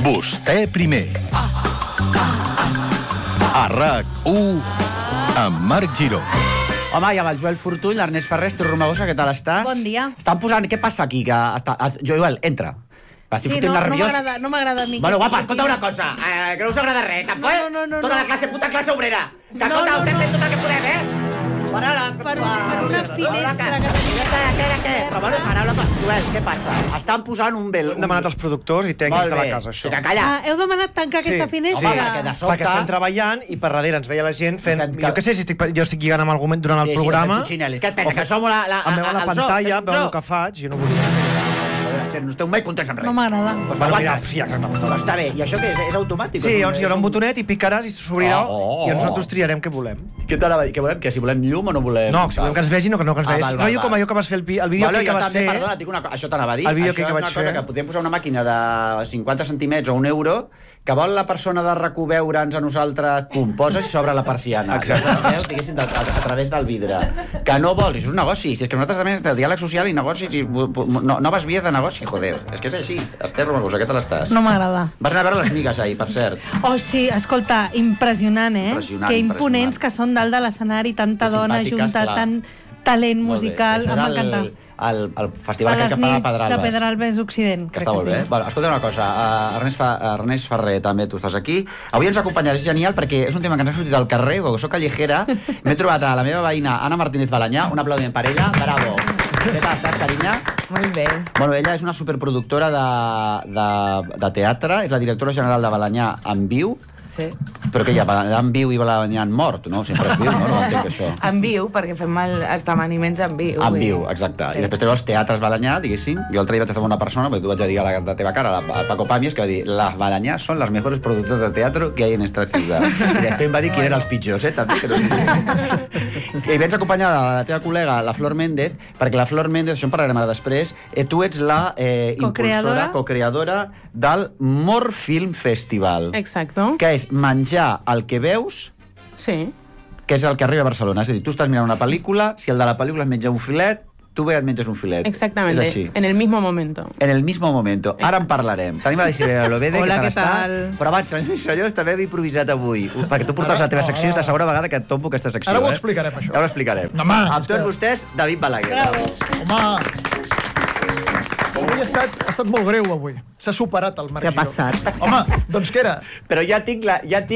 Vostè primer. A RAC1 amb Marc Giró. Home, i amb el Joel Fortuny, l'Ernest Ferrer, Romagosa, què tal estàs? Bon dia. Estan posant... Què passa aquí? Joel, entra. Sí, no m'agrada a mi. Bueno, guapa, escolta una cosa. Que no us agrada res, tampoc? No. Tota la puta classe obrera. Que escolta, hem fet tot el que podem, Per una finestra que tenim. Però bueno, serà una cosa. Joel, què passa? Estan posant un vel... Hem demanat als productors i tècnics de la casa, això. Que calla. Heu demanat tancar aquesta finestra? Home, perquè de sobte... Perquè estem treballant i per darrere ens veia la gent fent... Jo què sé si jo estic lligant amb algú durant el programa... Sí, què et pensa, que som la... Em veuen a la pantalla, veuen el que faig, jo no volia... No esteu mai contents amb res. No m'agrada. Bueno, mira, sí, exactament. Però està bé. I això què és? És automàtic? Sí, llavors hi haurà un botonet i picaràs i s'obrirà i nosaltres triarem què volem. Què volem? Que si volem llum o no volem? No, si volem que ens vegin o que no ens vegin. Rotllo com allò que vas fer el videoclip que vas fer... Perdona, dic una cosa. Això t'anava a dir. El videoclip que vaig fer... Això és una cosa que podem posar una màquina de 50 centímetres o €1 que vol la persona de RAC1 veure'ns a nosaltres, pum, poses i s'obre la persiana. Exacte. Els veus, diguéssim, a través del vidre. Que no vols, és un negoci. Si és que nosaltres també el diàleg social i negocis i noves vies de negoci, joder. És que és així. Esther Romagosa, què tal estàs? No m'agrada. Vas anar a veure les migues ahir, per cert. Oh, sí, escolta, impressionant, Impressionant, que imponents que són dalt de l'escenari, tanta dona junta, tant talent musical, em va encantar. El festival que fa a Pedralbes. De Pedralbes Occident. Que està molt bé. Bueno, escolta una cosa, Ernest Ferrer, també tu estàs aquí. Avui ens acompanya, és genial, perquè és un tema que ens ha sortit al carrer, que soc callejera. M'he trobat a la meva veïna Anna Martínez Balanyà, un aplaudiment per ella, bravo. Què tal estàs, carinyo? Molt bé. Bueno, ella és una superproductora de teatre, és la directora general de Balanyà en viu. Sí. Però què hi ha? Balanyà en viu i Balanyà en mort, no? Sempre és viu, no? No entenc això. En viu, perquè fem esdeveniments en viu. En viu, exacte. Sí. I després teniu els teatres Balanyà, diguéssim. Jo l'altre dia vaig estar amb una persona, perquè tu vaig a dir a la teva cara, al Paco Pàmies, que va dir, las Balanyà son las mejores productores de teatro que hay en esta ciudad. I després em va dir qui eren els pitjors, també, que no sé. I vens acompanyar la teva col·lega, la Flor Méndez, perquè la Flor Méndez, això en parlarem ara després, tu ets la impulsora, co-creadora del More Film Festival. Exacto. Que és menjar el que veus, Sí. que és el que arriba a Barcelona. És a dir, tu estàs mirant una pel·lícula, si el de la pel·lícula es menja un filet, tu ve et menges un filet. Exactamente. És així. En el mismo momento. En el mismo momento. Ara en parlarem. Tenim a Isabel Lovede, Hola, que què tal tal? estàs? Però abans, jo també he improvisat avui. Perquè tu portaves la teva secció, és la segona vegada que et tombo aquesta secció. Ara ho explicarem, això. Ara ho explicarem. Home, Amb tots vostès, David Balaguer. Bravo. Home, avui ha estat molt greu, avui. S'ha superat el Marc Què ha Giró. passat? Home, doncs què era? Però ja tinc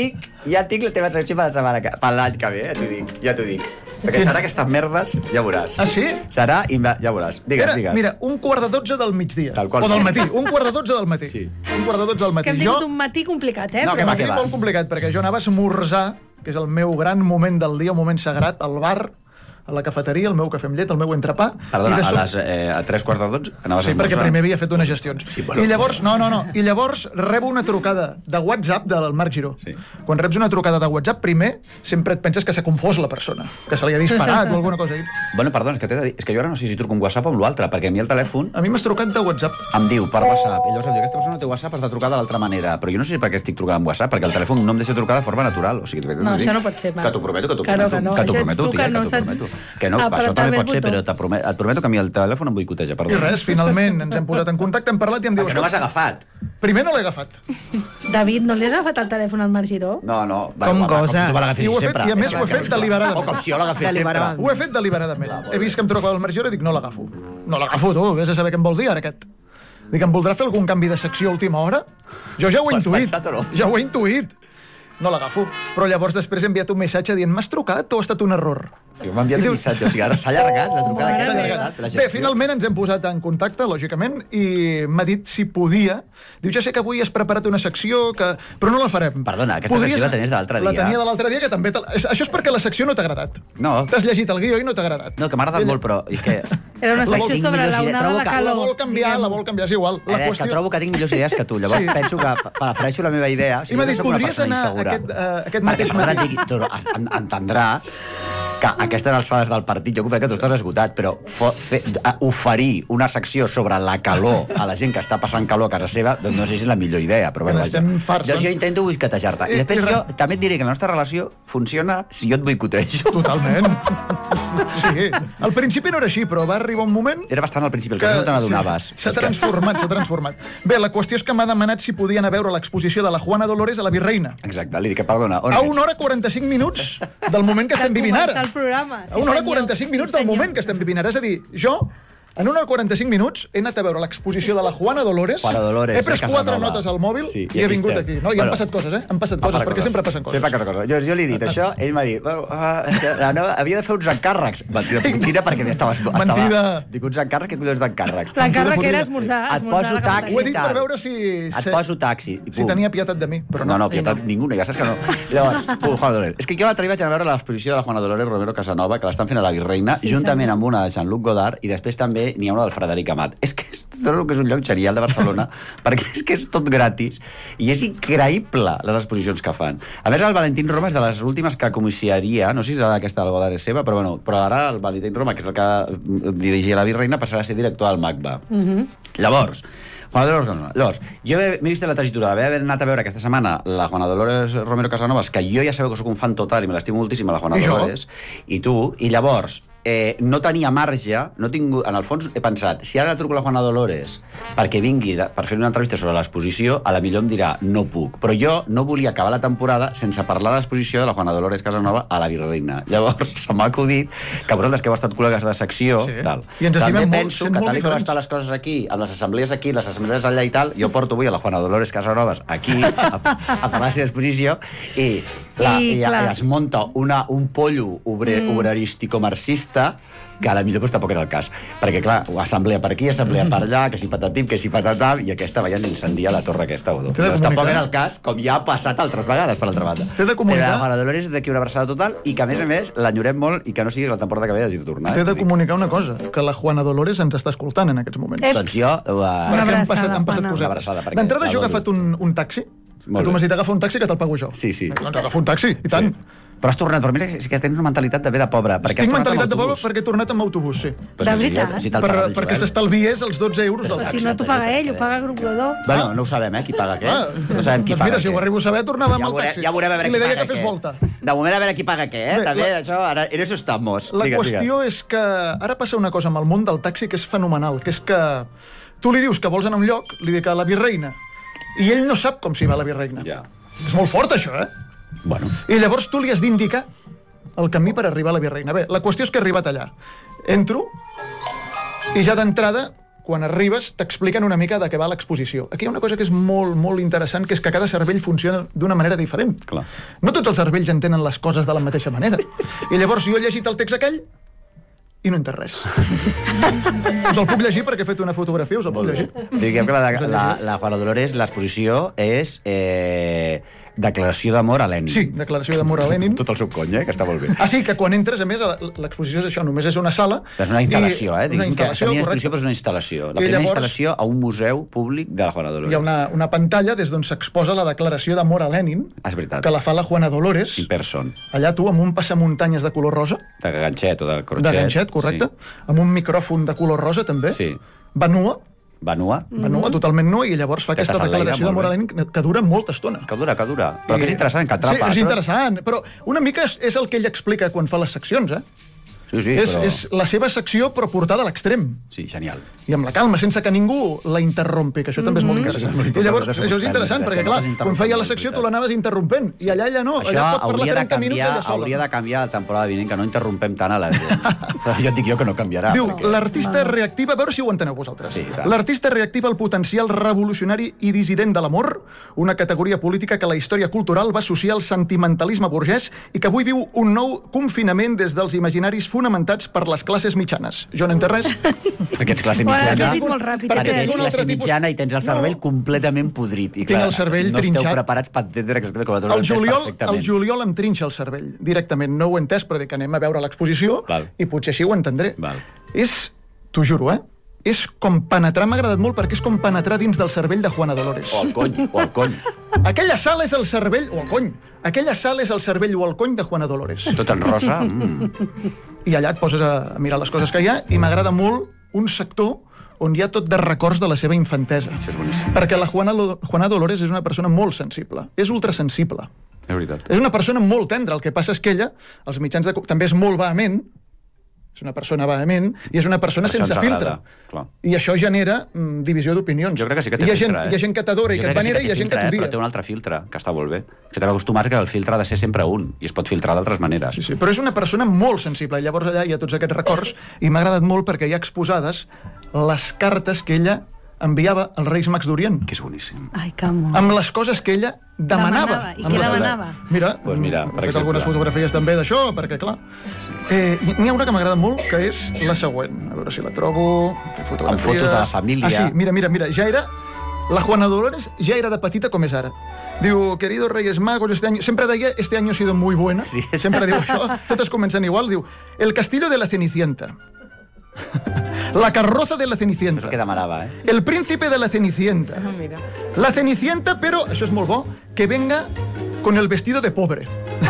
la teva secció per l'any que ve, ja t'ho dic. Perquè serà aquestes merdes, ja veuràs. Ah, sí? Serà, ja veuràs. Digues. Mira, 1:15 del migdia. Tal qual. O del matí. 1:15 del matí. Sí. 1:15 del matí. Que hem tingut un matí complicat, No, però... que va. Molt complicat, perquè jo anava a esmorzar, que és el meu gran moment del dia, un moment sagrat, al bar, a la cafeteria, el meu cafè amb llet, el meu entrepà. Perdona, I de a sobte- 3:45 anaves Sí, a perquè esmorzar? primer havia fet unes gestions. Sí, bueno. I llavors, no. I llavors rebo una trucada de WhatsApp del Marc Giró. Sí. Quan reps una trucada de WhatsApp, primer sempre et penses que s'ha confós la persona, que se li ha disparat o alguna cosa. Bueno, perdona, és que t'he de dir, és que jo ara no sé si truco un WhatsApp o amb l'altre, perquè a mi el telèfon A mi m'has trucat de WhatsApp. em diu per WhatsApp, i llavors em diu, aquesta persona no té WhatsApp, has de trucar de l'altra manera, però jo no sé per què estic trucant amb WhatsApp, perquè el telèfon no em deixa trucar de forma natural, o sigui, No, això no pot ser, va. que t'ho prometo, Que no. que t'ho Això ets prometo, tu, tia, que no t'ho saps prometo. Que no, apretar això també bé el pot ser, botó. però et prometo que a mi el telèfon em boicoteja, I perdona. res, finalment ens hem posat en contacte, hem parlat i em diu... Perquè no m'has agafat. Primer no l'he agafat. David, no li has agafat el telèfon al Marc Giró? No. Com Com coses. si tu me I l'agafessis ho he fet, sempre. i a més ho he fet O deliberadament. com si jo l'agafés sempre. Deliberadament. Ho he fet deliberadament. He vist que em trucava el Marc Giró i dic, no l'agafo. No l'agafo, tu, vés a saber què em vol dir ara aquest. Dic, em voldrà fer algun canvi de secció a última hora? Jo ja ho he Ho has intuït. pensat o no? Ja ho he intuït. No l'agafo. Però llavors després he enviat un missatge dient, m'has trucat o ha estat un error? Sí, m'ha enviat un missatge, o sigui, ara s'ha allargat la trucada Mare aquesta. meva. de la gestió. Bé, finalment ens hem posat en contacte, lògicament, i m'ha dit si podia. Diu, ja sé que avui has preparat una secció, però no la farem. Perdona, aquesta secció la tenies de l'altre dia. La tenia de l'altre dia, que també... Això és perquè la secció no t'ha agradat. No. T'has llegit el guió i no t'ha agradat. No, que m'ha agradat molt, però és que... Era una secció Tinc sobre millors la idees. onada Trobo de que- calor. La vol canviar, és igual. La És que trobo que tinc millors idees que tu, llavors Sí. penso que prefereixo la meva idea. I m'ha dit, jo soc una podries persona anar insegura. aquest mateix Perquè, matí. entendràs que a aquestes alçades del partit, jo crec que tu estàs esgotat, però oferir una secció sobre la calor a la gent que està passant calor a casa seva, doncs no sé si és la millor idea, però bueno, Estem farts, jo doncs. intento boicotejar-te. I després jo també et diré que la nostra relació funciona si jo et boicotejo. Totalment. Sí, al principi no era així, però va arribar un moment... Era bastant al principi, el que no te n'adonaves. S'ha transformat. Bé, la qüestió és que m'ha demanat si podia anar a veure l'exposició de la Juana Dolores a la Virreina. Exacte, li dic que perdona. A 1 hora 45 minuts del moment que estem vivint ara. El programa. A 1 hora 45 minuts del moment que estem vivint ara. És a dir, jo... En 1 hora 45 minuts he anat a veure l'exposició de la Juana Dolores. Juana Dolores, he pres 4 notes al mòbil i he vingut aquí. No, i han passat coses, Han passat coses, perquè sempre passen coses. Sempre passa coses. Jo li he dit això, ell m'ha dit, havia de fer uns encàrrecs. Mentida potxina, perquè Mentida. Dic, uns encàrrecs, què collons d'encàrrecs? L'encàrrec era esmorzar. Et poso taxi. Ho he dit per veure si... Et poso taxi. Si tenia pietat de mi, però no. No, pietat ningú, ja saps que no. Llavors, Juana Dolores. És que jo l'altre dia vaig anar a veure l'exposició de la Juana Dolores Romero Casanova, que l'estan fent a la Virreina, juntament amb una de Jean-Luc Godard, i després també n'hi ha una del Frederic Amat. És que és tot el que és un lloc genial de Barcelona, perquè és que és tot gratis i és increïble les exposicions que fan. A més, el Valentín Roma és de les últimes que comissaria, no sé si aquesta del Godard és seva, però ara el Valentín Roma, que és el que dirigia la Virreina, passarà a ser director del MACBA. Llavors, jo m'he vist la tessitura d'haver anat a veure aquesta setmana la Juana Dolores Romero Casanovas, que jo ja sabeu que sóc un fan total i me l'estimo moltíssim a la Juana Dolores, i tu, i llavors no tenia marge, en el fons he pensat, si ara truco a la Juana Dolores perquè vingui per fer una entrevista sobre l'exposició, a la millor em dirà no puc, però jo no volia acabar la temporada sense parlar de l'exposició de la Juana Dolores Casanova a la Virreina. Llavors se m'ha acudit que vosaltres que heu estat col·legues de secció tal. I ens també estimem penso que tal com estan les coses aquí, amb les assemblees aquí, les assemblees allà i tal, jo porto avui a la Juana Dolores Casanovas aquí a parlar de la seva exposició i es munta un pollo obrerístico marxista que a la millor pues, tampoc era el cas. Perquè, clar, assemblea per aquí, assemblea per allà, que si patatim, que si patatam, i aquesta veient l'incendia la torre aquesta. Doncs tampoc era el cas, com ja ha passat altres vegades, per l'altra banda. T'he de comunicar... La Juana Dolores és d'aquí una abraçada total i que, a més, l'enyorem molt i que no sigui la temporada que ve hagi de tornar. T'he de comunicar una cosa, que la Juana Dolores ens està escoltant en aquests moments. Doncs jo... Perquè han passat cosetes. D'entrada jo he agafat un taxi. Tu m'has dit agafa un taxi que te'l pago jo. Sí. Doncs agafa un taxi, i tant. Però has tornat, però mira, és que tens una mentalitat de pobre. Tinc mentalitat de pobre perquè he tornat amb autobús, sí. De veritat? Perquè s'estalviés els 12 euros del taxi. Però si no t'ho paga ell, ho paga Grup Godó. Bueno, no ho sabem, qui paga què. No sabem qui paga què. Doncs mira, si ho arribo a saber, tornava amb el taxi. Ja veurem a veure qui paga què. De moment a veure qui paga què, També, això, ara, en eso estamos. La qüestió és que ara passa una cosa amb el món del taxi que és fenomenal, que és que tu li dius que vols anar a un lloc, li dic a la Virreina, i ell no sap com s'hi va a la Virreina. És molt fort, això, Bueno. I llavors tu li has d'indicar el camí per arribar a la Virreina. Bé, la qüestió és que he arribat allà. Entro i ja d'entrada, quan arribes, t'expliquen una mica de què va l'exposició. Aquí hi ha una cosa que és molt, molt interessant, que és que cada cervell funciona d'una manera diferent. Clar. No tots els cervells entenen les coses de la mateixa manera. I llavors jo he llegit el text aquell i no entès res. Us el puc llegir perquè he fet una fotografia, us el puc llegir. Diguem que la Juana Dolores, l'exposició és declaració d'amor a Lenin. Sí, declaració d'amor a Lenin. Tot el seu cony, que està molt bé. Ah, sí, que quan entres, a més, l'exposició és això, només és una sala. És una instal·lació, Diguéssim que és una institució, però és una instal·lació. La primera instal·lació a un museu públic de la Juana Dolores. Hi ha una pantalla des d'on s'exposa la declaració d'amor a Lenin, és veritat, que la fa la Juana Dolores. In person. Allà tu, amb un passamuntanyes de color rosa. De ganxet o de crotxet. De ganxet, correcte. Sí. Amb un micròfon de color rosa, també. Sí. Va nua, totalment nua, i llavors fa aquesta declaració d'amor a Lenin que dura molta estona. Que dura. Però que és interessant, que atrapa. Sí, és interessant, però una mica és el que ell explica quan fa les seccions, Sí, és la seva secció, però portada a l'extrem. Sí, genial. I amb la calma, sense que ningú la interrompi, que això també és molt interessant. I llavors, això és interessant, perquè clar, quan feia la secció tu l'anaves interrompent, i allà no, allà pot parlar 30 minuts ella sola. Hauria de canviar la temporada vinent, que no interrompem tant a la gent. Jo et dic que no canviarà. Diu, l'artista reactiva, a veure si ho enteneu vosaltres. L'artista reactiva el potencial revolucionari i dissident de l'amor, una categoria política que la història cultural va associar al sentimentalisme burgès i que avui viu un nou confinament des dels imaginaris fonamentats per les classes mitjanes. Jo no entenc res. Perquè ets classe mitjana. Perquè ets classe mitjana i tens el cervell completament podrit. I tinc el cervell trinxat. No esteu preparats per entendre exactament com el juliol em trinxa el cervell, directament. No ho he entès, però dic, anem a veure l'exposició i potser així ho entendré. És, t'ho juro, és com penetrar, m'ha agradat molt perquè és com penetrar dins del cervell de Juana Dolores. O el cony. Aquella sala és el cervell, o el cony. Aquella sala és el cervell o el cony de Juana Dolores. Tot en rosa. I allà et poses a mirar les coses que hi ha i m'agrada molt un sector on hi ha tot de records de la seva infantesa. Això és boníssim. Perquè la Juana Dolores és una persona molt sensible. És ultrasensible. És veritat. És una persona molt tendra. El que passa és que ella, els mitjans també és molt vehement, és una persona vehement, i és una persona sense filtre. I això genera divisió d'opinions. Jo crec que sí que té filtre, Hi ha gent que t'adora i que et venera, i hi ha gent que t'odia. Però té un altre filtre, que està molt bé. Que t'hem acostumat que el filtre ha de ser sempre un, i es pot filtrar d'altres maneres. Sí, però és una persona molt sensible, i llavors allà hi ha tots aquests records, i m'ha agradat molt perquè hi ha exposades les cartes que ella enviava als Reis Mags d'Orient. Que és boníssim. Ai, que amor. Amb les coses que ella demanava. I què demanava? Mira, pues mira, per he fet exemple. algunes fotografies també d'això, perquè, clar... N'hi ha una que m'agrada molt, que és la següent. A veure si la trobo... Amb fotos de la família. Ah, sí, mira. Ja era... La Juana Dolores ja era de petita com és ara. Diu, queridos Reyes Magos, este año... Sempre deia, este año ha sido muy buena. Sí. Sempre diu això. Totes comencen igual. Diu, el castillo de la Cenicienta. La carroza de la Cenicienta. És el que demanava, eh? El príncipe de la Cenicienta. Mira. La Cenicienta, però, això és molt bo, que venga con el vestido de pobre.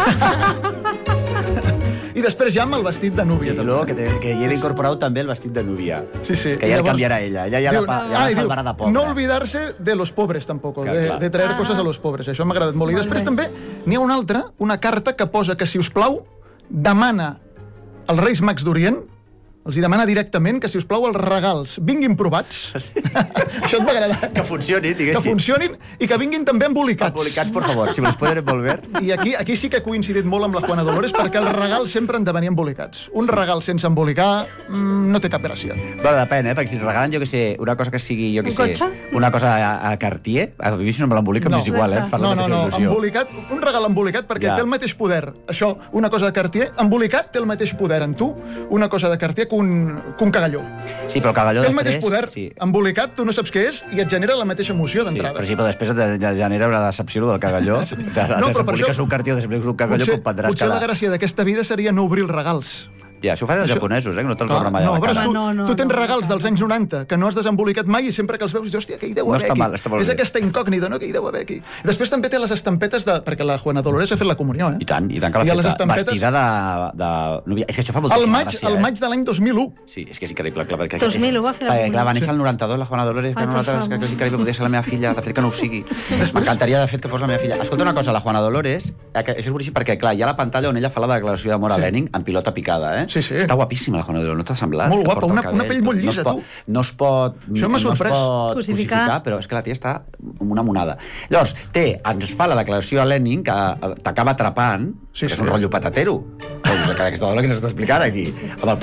I després ja amb el vestit de núvia. Sí, luego que lleva incorporat també el vestit de núvia. Sí. Que ja el canviarà ella. Ella ja la salvarà de pobre. No olvidarse de los pobres, tampoc, Clar. de traer coses a los pobres. Això m'ha agradat molt. I després també n'hi ha una altra, una carta que posa que, si us plau, demana als Reis Mags d'Orient, els hi demana directament que, si us plau, els regals vinguin provats. Sí. Això et va agradar. Que funcionin, diguéssim. Que funcionin i que vinguin també embolicats. Embolicats, por favor, si me los pueden envolver. I aquí sí que he coincidit molt amb la Juana Dolores, perquè els regals sempre han de venir embolicats. Un regal sense embolicar no té cap gràcia. Bueno, depèn, perquè si regalen, jo què sé, una cosa que sigui, jo què sé, una cosa a Cartier, a mi si no me l'embolica m'és igual, fa la mateixa il·lusió. Embolicat, un regal embolicat, perquè té el mateix poder. Això, una cosa de Cartier, embolicat té el mateix poder en tu, una cosa de Cartier, que un cagalló. Sí, però el cagalló té el després... mateix poder. Sí. Embolicat, tu no saps què és, i et genera la mateixa emoció d'entrada. Sí, però després et genera una decepció del cagalló. Desemboliques un Cartier o desemboliques un cagalló, comprendràs que... Potser la gràcia d'aquesta vida seria no obrir els regals. Ja, això ho fan els japonesos, que no te'ls obren mai a la cara. Tu tens regals dels anys 90 que no has desembolicat mai, i sempre que els veus dius, hòstia, què hi deu haver aquí? Està molt és aquesta incògnita, no? Què hi deu haver aquí? Després també té les estampetes perquè la Juana Dolores ha fet la comunió, eh? I tant que l'ha fet vestida de novia. És que això fa moltíssima gràcia. El maig de l'any 2001. Sí, és que és increïble. 2001 va fer la comunió. Clar, va néixer el 92, la Juana Dolores, que és increïble, podia ser la meva filla, de fet que no ho sigui. M'encantaria, de fet, que fos la meva filla. Escolta una cosa, la Juana Dolores, això és boníssim perquè, clar, hi ha la pantalla on ella fa la declaració d'amor a Lenin en pilota picada, eh? Sí. Està guapíssima la Juana Dolores, no t'ha semblat? Molt guapa, una pell molt llisa, tu. No es pot cosificar, però és que la tia està una monada. Llavors, ens fa la declaració a Lenin, que t'acaba atrapant, que és un rotllo patatero. Que aquesta dona que ens està explicant aquí, amb el